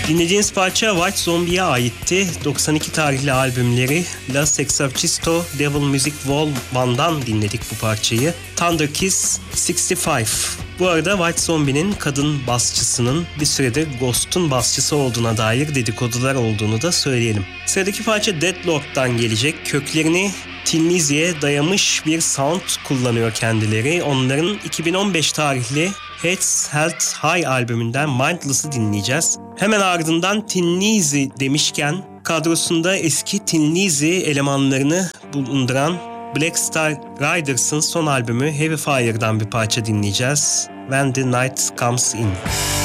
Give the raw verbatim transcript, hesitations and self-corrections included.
Dinlediğiniz parça White Zombie'ye aitti. doksan iki tarihli albümleri Las Exorcisto Devil Music Vol. bir'dan dinledik bu parçayı. Thunder Kiss altmış beş. Bu arada White Zombie'nin kadın basçısının bir süredir Ghost'un basçısı olduğuna dair dedikodular olduğunu da söyleyelim. Sıradaki parça Deadlock'tan gelecek. Köklerini Tin Lizzy'ye dayamış bir sound kullanıyor kendileri. Onların iki bin on beş tarihli Heads Held High albümünden Mindless'ı dinleyeceğiz. Hemen ardından Tin Lizzy demişken kadrosunda eski Tin Lizzy elemanlarını bulunduran Black Star Riders'ın son albümü Heavy Fire'dan bir parça dinleyeceğiz. When the Night Comes In.